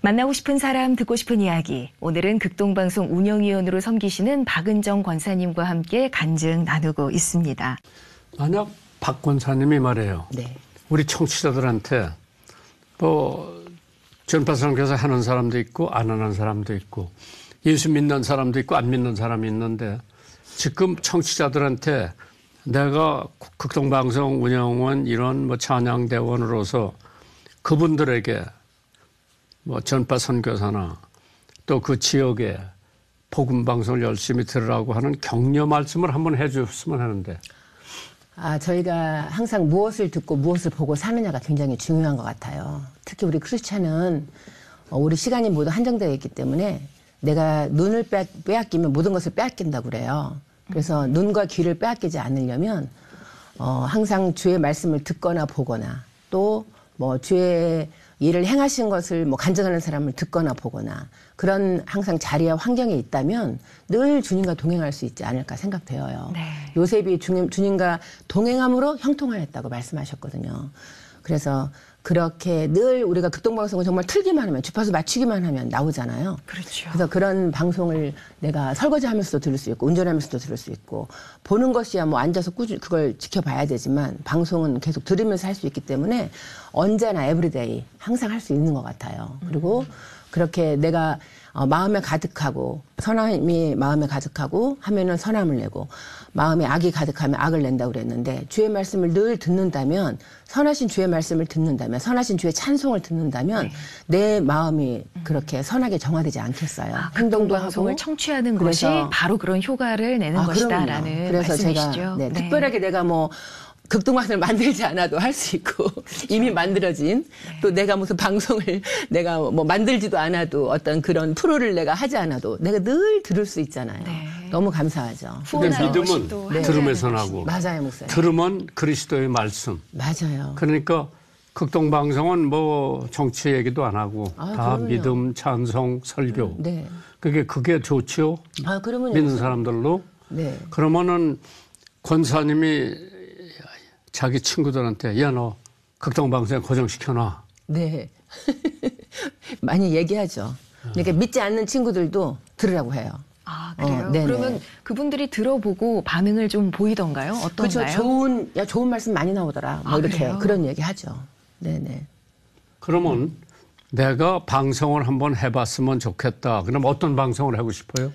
만나고 싶은 사람, 듣고 싶은 이야기. 오늘은 극동방송 운영위원으로 섬기시는 박은정 권사님과 함께 간증 나누고 있습니다. 만약 박 권사님이 말해요. 네. 우리 청취자들한테 전파선교사 하는 사람도 있고 안 하는 사람도 있고 예수 믿는 사람도 있고 안 믿는 사람이 있는데 지금 청취자들한테 내가 극동방송 운영원 이런 찬양대원으로서 그분들에게 전파 선교사나 또 그 지역에 복음 방송을 열심히 들으라고 하는 격려 말씀을 한번 해 주셨으면 하는데. 저희가 항상 무엇을 듣고 무엇을 보고 사느냐가 굉장히 중요한 것 같아요. 특히 우리 크리스찬은 우리 시간이 모두 한정되어 있기 때문에 내가 눈을 빼앗기면 모든 것을 빼앗긴다고 그래요. 그래서 눈과 귀를 빼앗기지 않으려면 항상 주의 말씀을 듣거나 보거나 또 주의 일을 행하신 것을 간증하는 사람을 듣거나 보거나 그런 항상 자리와 환경에 있다면 늘 주님과 동행할 수 있지 않을까 생각되어요. 네. 요셉이 주님과 동행함으로 형통하였다고 말씀하셨거든요. 그래서 그렇게 늘 우리가 극동방송을 정말 틀기만 하면 주파수 맞추기만 하면 나오잖아요. 그렇죠. 그래서 그런 방송을 내가 설거지하면서도 들을 수 있고 운전하면서도 들을 수 있고 보는 것이야 앉아서 꾸준히 그걸 지켜봐야 되지만 방송은 계속 들으면서 할 수 있기 때문에 언제나 에브리데이 항상 할 수 있는 것 같아요. 그리고 그렇게 내가 마음에 가득하고 선함이 마음에 가득하고 하면은 선함을 내고 마음에 악이 가득하면 악을 낸다고 그랬는데 주의 말씀을 늘 듣는다면 선하신 주의 말씀을 듣는다면 선하신 주의 찬송을 듣는다면 내 마음이 그렇게 선하게 정화되지 않겠어요. 행동도 방송을 하고 청취하는 것이 바로 그런 효과를 내는 것이다라는 그래서 말씀이시죠. 제가 특별하게 내가 극동방송을 만들지 않아도 할 수 있고 그렇죠. 이미 만들어진 또 내가 무슨 방송을 내가 만들지도 않아도 어떤 그런 프로를 내가 하지 않아도 내가 늘 들을 수 있잖아요. 네. 너무 감사하죠. 근데 믿음은 들음에서 나고 맞아요, 목사님. 들음은 그리스도의 말씀. 맞아요. 그러니까 극동방송은 정치 얘기도 안 하고 다 그럼요. 믿음, 찬송, 설교. 네. 그게 좋죠. 그러면 믿는 사람들로. 네. 그러면은 권사님이 자기 친구들한테 너 극동방송에 고정시켜놔. 네. 많이 얘기하죠. 그러니까 믿지 않는 친구들도 들으라고 해요. 그래요? 그러면 그분들이 들어보고 반응을 좀 보이던가요? 어떤가요? 그렇죠. 좋은 말씀 많이 나오더라. 이렇게 그래요? 그런 얘기 하죠. 네네. 그러면 내가 방송을 한번 해봤으면 좋겠다. 그럼 어떤 방송을 하고 싶어요?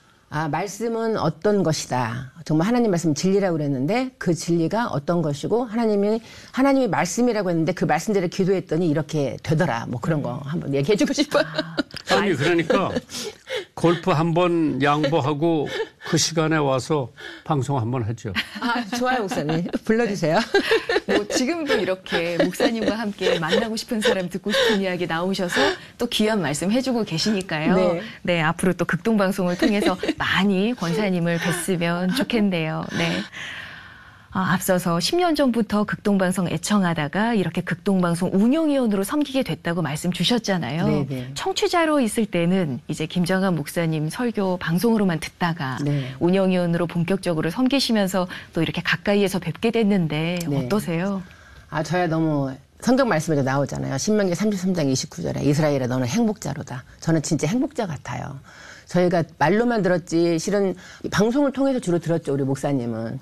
말씀은 어떤 것이다. 정말 하나님 말씀 진리라고 그랬는데 그 진리가 어떤 것이고 하나님이 말씀이라고 했는데 그 말씀대로 기도했더니 이렇게 되더라. 그런 거 한번 얘기해 주고 싶어요. 아니 그러니까 골프 한번 양보하고 그 시간에 와서 방송 한번 하죠. 좋아요, 목사님. 불러주세요. 지금도 이렇게 목사님과 함께 만나고 싶은 사람 듣고 싶은 이야기 나오셔서 또 귀한 말씀 해주고 계시니까요. 네, 앞으로 또 극동방송을 통해서 많이 권사님을 뵀으면 좋겠네요. 네. 앞서서 10년 전부터 극동방송 애청하다가 이렇게 극동방송 운영위원으로 섬기게 됐다고 말씀 주셨잖아요. 네네. 청취자로 있을 때는 이제 김정한 목사님 설교 방송으로만 듣다가 운영위원으로 본격적으로 섬기시면서 또 이렇게 가까이에서 뵙게 됐는데 어떠세요? 저야 너무 성경 말씀에도 나오잖아요. 신명기 33장 29절에 이스라엘아 너는 행복자로다. 저는 진짜 행복자 같아요. 저희가 말로만 들었지 실은 방송을 통해서 주로 들었죠. 우리 목사님은.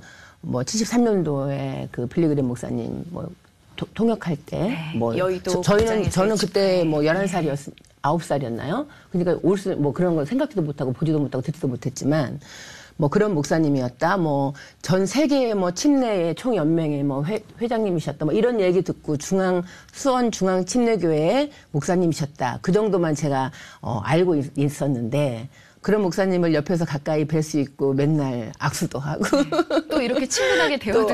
73년도에 그 빌리그램 목사님 통역할 때 여의도 저는 그때 11살이었 9살이었나요? 그러니까 그런 거 생각지도 못하고 보지도 못하고 듣지도 못했지만 그런 목사님이었다. 전 세계 침례의 총연맹의 회장님이셨다. 이런 얘기 듣고 수원 중앙 침례교회의 목사님이셨다. 그 정도만 제가 알고 있었는데 그런 목사님을 옆에서 가까이 뵐 수 있고 맨날 악수도 하고 또 이렇게 친근하게 대화도